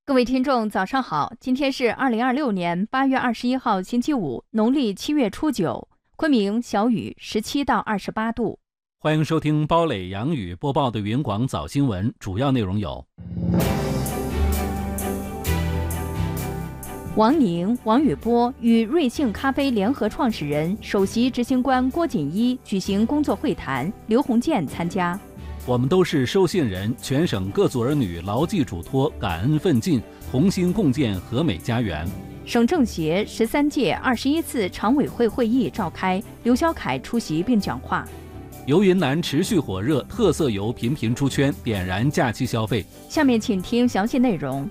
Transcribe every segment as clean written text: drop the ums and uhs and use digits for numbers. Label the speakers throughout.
Speaker 1: 各位听众，早上好！今天是2026年8月21号，星期五，农历7月初9，昆明小雨17到28度。
Speaker 2: 欢迎收听包磊、杨宇播报的云广早新闻，主要内容有：
Speaker 1: 王宁、王宇波与瑞幸咖啡联合创始人、首席执行官郭锦一举行工作会谈，刘鸿渐参加。
Speaker 2: 我们都是收信人，全省各族儿女牢记嘱托，感恩奋进，同心共建和美家园。
Speaker 1: 省政协13届21次常委会会议召开，刘小凯出席并讲话。
Speaker 2: 游云南持续火热，特色游频频出圈，点燃假期消费。
Speaker 1: 下面请听详细内容。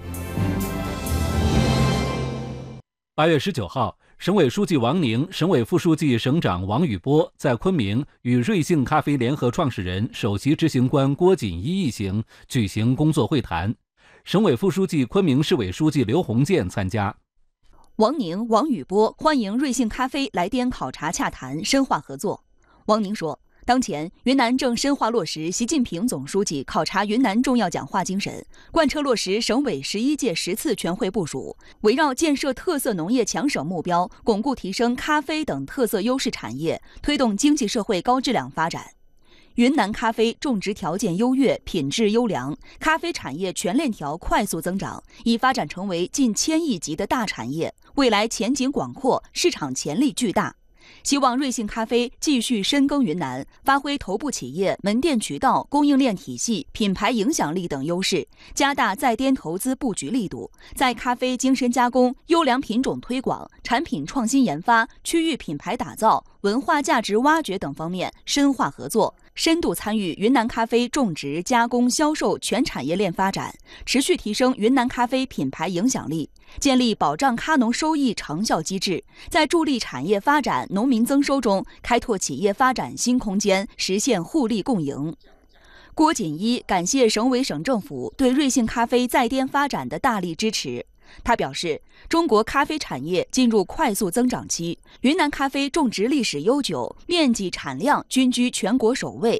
Speaker 2: 8月19号，省委书记王宁、省委副书记、省长王宇波在昆明与瑞幸咖啡联合创始人、首席执行官郭锦一一行举行工作会谈。省委副书记、昆明市委书记刘鸿渐参加。
Speaker 3: 王宁、王宇波欢迎瑞幸咖啡来滇考察洽谈，深化合作。王宁说，当前云南正深化落实习近平总书记考察云南重要讲话精神，贯彻落实省委11届10次全会部署，围绕建设特色农业强省目标，巩固提升咖啡等特色优势产业，推动经济社会高质量发展。云南咖啡种植条件优越，品质优良，咖啡产业全链条快速增长，已发展成为近1000亿级的大产业，未来前景广阔，市场潜力巨大。希望瑞幸咖啡继续深耕云南，发挥头部企业、门店渠道、供应链体系、品牌影响力等优势，加大在滇投资布局力度，在咖啡精深加工、优良品种推广、产品创新研发、区域品牌打造、文化价值挖掘等方面深化合作，深度参与云南咖啡种植、加工、销售全产业链发展，持续提升云南咖啡品牌影响力，建立保障咖农收益长效机制，在助力产业发展、农民增收中开拓企业发展新空间，实现互利共赢。郭锦一感谢省委省政府对瑞幸咖啡在滇发展的大力支持。他表示，中国咖啡产业进入快速增长期，云南咖啡种植历史悠久，面积产量均居全国首位，